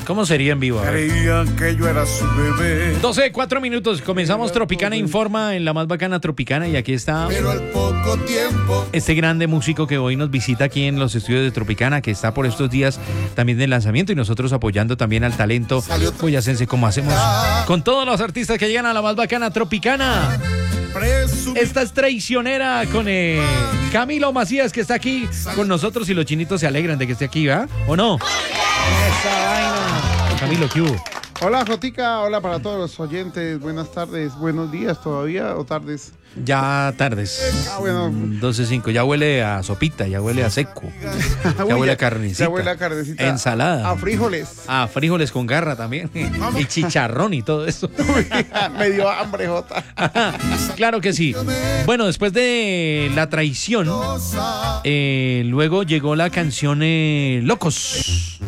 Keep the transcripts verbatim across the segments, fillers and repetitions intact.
¿Cómo sería en vivo? A ver. Creían que yo era su bebé. doce, cuatro minutos. Comenzamos Tropicana Informa en la más bacana Tropicana y aquí está Pero al poco tiempo. este grande músico que hoy nos visita aquí en los estudios de Tropicana, que está por estos días también de lanzamiento y nosotros apoyando también al talento boyacense como hacemos con todos los artistas que llegan a la más bacana Tropicana. Esta es Traicionera con eh, Camilo Macías, que está aquí con nosotros y los chinitos se alegran de que esté aquí, ¿va? ¿O no? Esa vaina. Camilo, ¿qué hubo? Hola, Jotica, hola para todos los oyentes, buenas tardes, buenos días todavía o tardes. Ya tardes. Ah, bueno. doce cinco, ya huele a sopita, ya huele a seco. Ya Uy, huele a carnecita. Ya huele a carnecita. Ensalada. A frijoles. A frijoles con garra también. Y chicharrón y todo eso. Uy, me dio hambre, Jota. Claro que sí. Bueno, después de La Traición, eh, luego llegó la canción eh, Locos.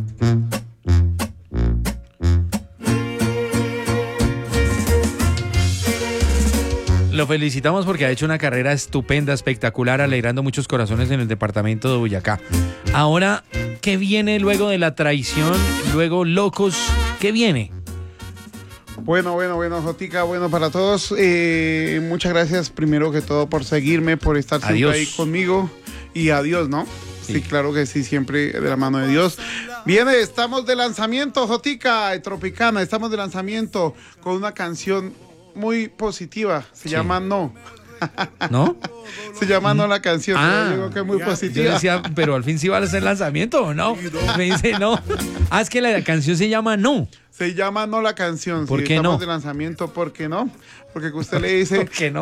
Lo felicitamos porque ha hecho una carrera estupenda, espectacular, alegrando muchos corazones en el departamento de Boyacá. Ahora, ¿qué viene luego de La Traición? Luego Locos, ¿qué viene? Bueno, bueno, bueno, Jotica, bueno para todos. Eh, muchas gracias primero que todo por seguirme, por estar siempre Adiós. ahí conmigo. Y adiós, ¿no? Sí. Sí, claro que sí, siempre de la mano de Dios. Viene, estamos de lanzamiento, Jotica, y Tropicana, estamos de lanzamiento con una canción muy positiva, se Sí. llama No. ¿No? Se llama No la canción, Ah, pero digo que es muy Yo positiva. decía, pero al fin sí va a hacer lanzamiento o no. Me dice no. Ah, es que la canción se llama No. Se llama No la canción. ¿Por sí, qué estamos no? de lanzamiento, ¿por qué no? Porque usted le dice, ¿Por qué no?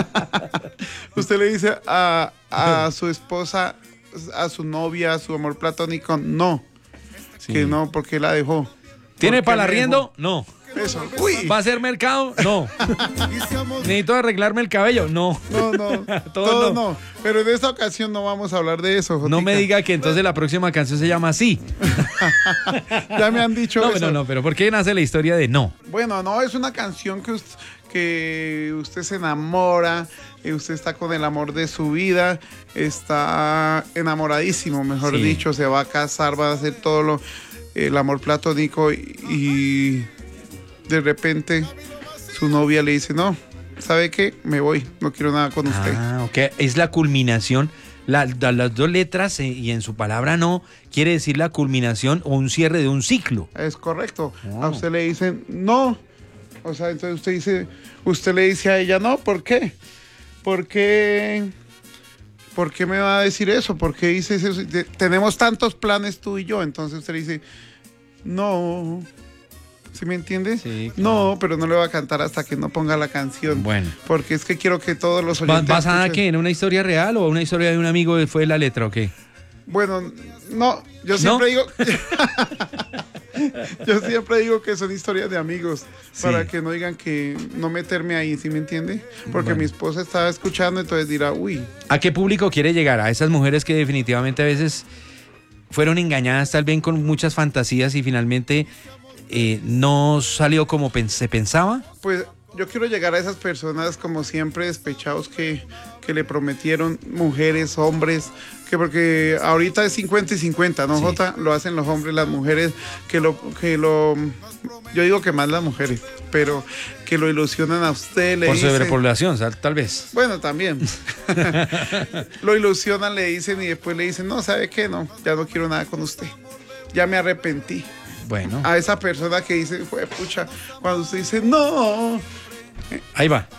usted le dice a, a su esposa, a su novia, a su amor platónico, no. Sí. Que no, porque la dejó. ¿Tiene ¿Por qué para la arriendo? No. dejó? Eso. Uy. ¿Va a hacer mercado? No. ¿Necesito arreglarme el cabello? No. No, no. Todo todo no. no. Pero en esta ocasión no vamos a hablar de eso, Jotica. No me diga que entonces la próxima canción se llama así. Ya me han dicho No, eso. no, no, pero ¿por qué nace la historia de No? Bueno, no, es una canción que usted, que usted se enamora, eh, usted está con el amor de su vida, está enamoradísimo, mejor Sí. dicho, se va a casar, va a hacer todo lo, el amor platónico y, y de repente su novia le dice, no, ¿sabe qué? Me voy, no quiero nada con usted. Ah, ok. Es la culminación. La, la- las dos letras eh, y en su palabra no quiere decir la culminación o un cierre de un ciclo. Es correcto. Oh. A usted le dicen, no. O sea, entonces usted dice, usted le dice a ella, no, ¿por qué? ¿Por qué? ¿Por qué me va a decir eso? ¿Por qué dices eso? Te- Tenemos tantos planes tú y yo. Entonces usted le dice, no. ¿Sí me entiende? Sí, claro. No, pero no le va a cantar hasta que no ponga la canción. Bueno. Porque es que quiero que todos los ¿Va- oyentes ¿Basada escuchen. qué? ¿En una historia real o una historia de un amigo fue la letra o qué? Bueno, no, yo siempre digo, yo siempre digo que son historias de amigos, Sí. para que no digan que no meterme ahí, ¿sí me entiende? Porque Bueno. mi esposa estaba escuchando, entonces dirá, uy, ¿A qué público quiere llegar? A esas mujeres que definitivamente a veces fueron engañadas tal vez con muchas fantasías y finalmente eh, no salió como pen- se pensaba. pues yo quiero llegar a esas personas como siempre despechados que, que le prometieron mujeres, hombres, que porque ahorita es cincuenta y cincuenta, ¿no, Sí. Jota? Lo hacen los hombres, las mujeres, que lo, que lo, yo digo que más las mujeres, pero que lo ilusionan a usted, le Por dicen, sobrepoblación, sal- tal vez. bueno, también. Lo ilusionan, le dicen y después le dicen, no, ¿sabe qué? No, ya no quiero nada con usted. Ya me arrepentí. Bueno, A esa persona que dice, fue pucha, cuando usted dice, no, ahí va.